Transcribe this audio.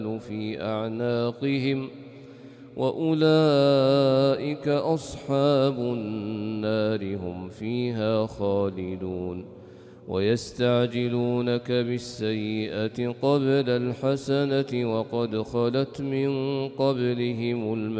في أعناقهم وأولئك أصحاب النار هم فيها خالدون ويستعجلونك بالسيئة قبل الحسنة وقد خلت من قبلهم